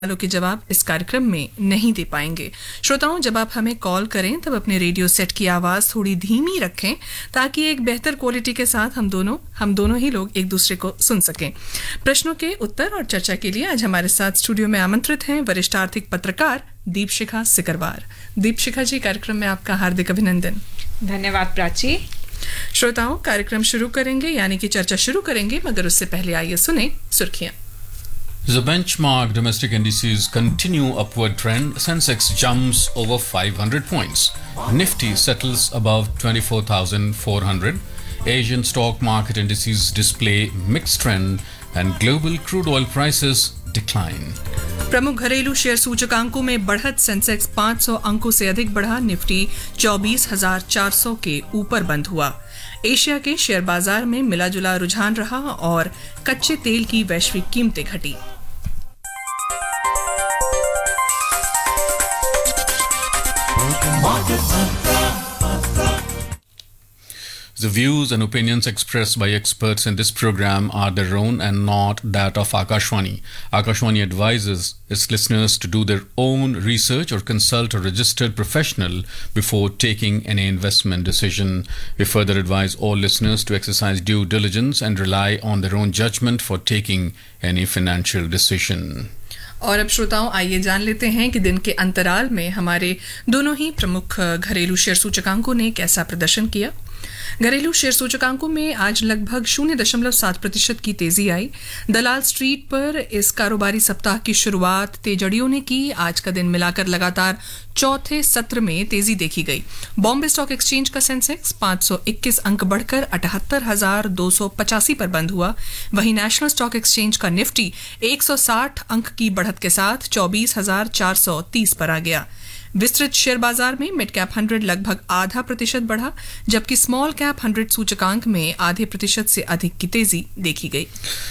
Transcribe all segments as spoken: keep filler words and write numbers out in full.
वालों के जवाब इस कार्यक्रम में नहीं दे पाएंगे। श्रोताओं, जब आप हमें कॉल करें तब अपने रेडियो सेट की आवाज़ थोड़ी धीमी रखें ताकि एक बेहतर क्वालिटी के साथ हम दोनों हम दोनों ही लोग एक दूसरे को सुन सकें। प्रश्नों के उत्तर और चर्चा के लिए आज हमारे साथ स्टूडियो में आमंत्रित हैं वरिष्ठ आर्थिक पत्रकार दीपशिखा सिकरवार। दीपशिखा जी, कार्यक्रम में आपका हार्दिक अभिनंदन। धन्यवाद प्राची। श्रोताओं, कार्यक्रम शुरू करेंगे यानी कि चर्चा शुरू करेंगे, मगर उससे पहले आइए सुने सुर्खियां। The benchmark domestic indices continue upward trend. Sensex jumps over five hundred points. Nifty settles above twenty-four thousand four hundred. Asian stock market indices display mixed trend and global crude oil prices decline. प्रमुख घरेलू share सूचकांकों में बढ़त। Sensex पाँच सौ अंकों से अधिक बढ़ा। निफ्टी चौबीस हजार चार सौ के ऊपर बंद हुआ। एशिया के शेयर बाजार में मिला जुला रुझान रहा और कच्चे तेल की वैश्विक कीमतें घटी। The views and opinions expressed by experts in this program are their own and not that of Akashwani. Akashwani advises its listeners to do their own research or consult a registered professional before taking any investment decision. We further advise all listeners to exercise due diligence and rely on their own judgment for taking any financial decision. और अब श्रोताओं, आइए जान लेते हैं कि दिन के अंतराल में हमारे दोनों ही प्रमुख घरेलू शेयर सूचकांकों ने कैसा प्रदर्शन किया। घरेलू शेयर सूचकांकों में आज लगभग शून्य दशमलव सात प्रतिशत की तेजी आई। दलाल स्ट्रीट पर इस कारोबारी सप्ताह की शुरुआत तेजड़ियों ने की। आज का दिन मिलाकर लगातार चौथे सत्र में तेजी देखी गई। बॉम्बे स्टॉक एक्सचेंज का सेंसेक्स पाँच सौ इक्कीस अंक बढ़कर अठहत्तर हजार दो सौ पचासी पर बंद हुआ। वहीं नेशनल स्टॉक एक्सचेंज का निफ्टी एक सौ साठ अंक की बढ़त के साथ चौबीस हजार चार सौ तीस पर आ गया। विस्तृत शेयर बाजार में मिड कैप हंड्रेड लगभग आधा प्रतिशत बढ़ा, जबकि स्मॉल कैप हंड्रेड सूचकांक में आधे प्रतिशत से अधिक की तेजी देखी गई।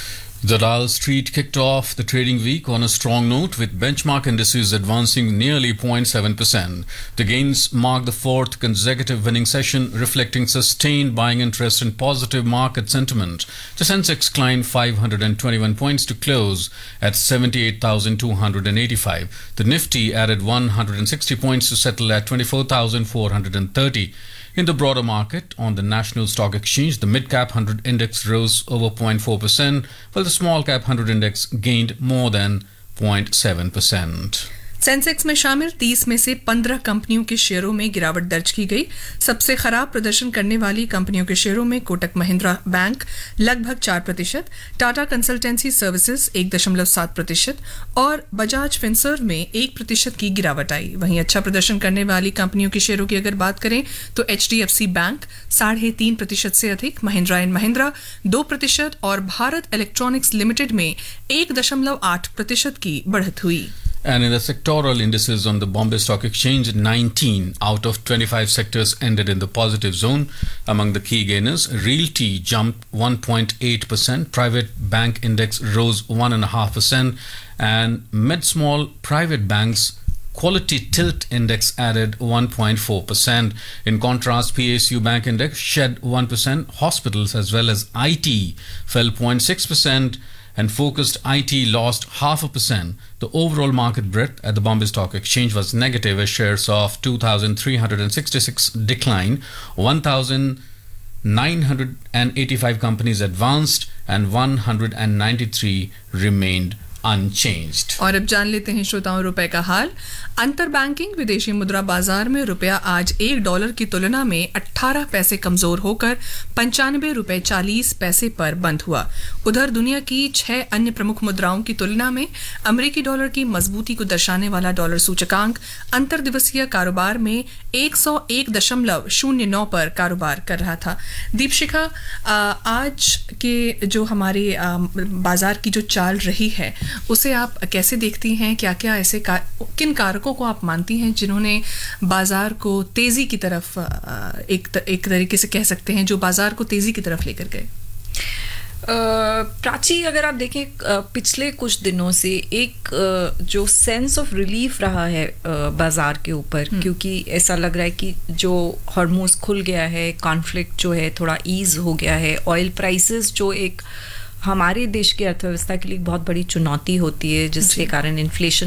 Dalal Street kicked off the trading week on a strong note with benchmark indices advancing nearly zero point seven percent. The gains marked the fourth consecutive winning session, reflecting sustained buying interest and positive market sentiment. The Sensex climbed five hundred twenty-one points to close at seventy-eight thousand two hundred eighty-five. The Nifty added one hundred sixty points to settle at twenty-four thousand four hundred thirty. In the broader market, on the National Stock Exchange, the mid-cap one hundred index rose over zero point four percent, while the small-cap one hundred index gained more than zero point seven percent. Sensex में शामिल तीस में से पंद्रह कंपनियों के शेयरों में गिरावट दर्ज की गई। सबसे खराब प्रदर्शन करने वाली कंपनियों के शेयरों में कोटक महिंद्रा बैंक लगभग चार प्रतिशत, टाटा कंसल्टेंसी सर्विसेज एक दशमलव सात प्रतिशत और बजाज फिनसर्व में एक प्रतिशत की गिरावट आई। वहीं अच्छा प्रदर्शन करने वाली कंपनियों के शेयरों की अगर बात करें तो H D F C bank साढ़े तीन प्रतिशत से अधिक, महिंद्रा एंड महिंद्रा दो प्रतिशत और भारत इलेक्ट्रॉनिक्स लिमिटेड में एक दशमलव आठ प्रतिशत की बढ़त हुई। And in the sectoral indices on the Bombay Stock Exchange, nineteen out of twenty-five sectors ended in the positive zone. Among the key gainers, Realty jumped one point eight percent, Private Bank Index rose one point five percent, and mid-small private banks Quality Tilt Index added one point four percent. In contrast, P S U Bank Index shed one percent. Hospitals as well as I T fell zero point six percent. And focused I T lost half a percent. The overall market breadth at the Bombay Stock Exchange was negative as shares of two thousand three hundred sixty-six declined, one thousand nine hundred eighty-five companies advanced, and one hundred ninety-three remained unchanged. और अब जान लेते हैं श्रोताओं रुपए का हाल। अंतर banking विदेशी मुद्रा बाजार में रुपया आज एक डॉलर की तुलना में अठारह पैसे कमजोर होकर पंचानवे रुपए चालीस पैसे पर बंद हुआ। उधर दुनिया की छह अन्य प्रमुख मुद्राओं की तुलना में अमेरिकी डॉलर की मजबूती को दर्शाने वाला डॉलर सूचकांक अंतर दिवसीय कारोबार में एक सौ एक दशमलव शून्य नौ पर कारोबार कर रहा था। दीपशिखा, आज के जो हमारे बाजार की जो चाल रही है उसे आप कैसे देखती हैं? क्या क्या ऐसे का, किन कारकों को आप मानती हैं जिन्होंने बाजार को तेजी की तरफ एक एक तरीके से कह सकते हैं जो बाजार को तेजी की तरफ लेकर गए? प्राची, अगर आप देखें पिछले कुछ दिनों से एक जो सेंस ऑफ रिलीफ रहा है बाजार के ऊपर, क्योंकि ऐसा लग रहा है कि जो हॉर्मोज खुल गया है, कॉन्फ्लिक्ट जो है थोड़ा ईज हो गया है, ऑयल प्राइसेस जो एक हमारे देश की अर्थव्यवस्था के लिए बहुत बड़ी चुनौती होती है, जिसके कारण इन्फ्लेशन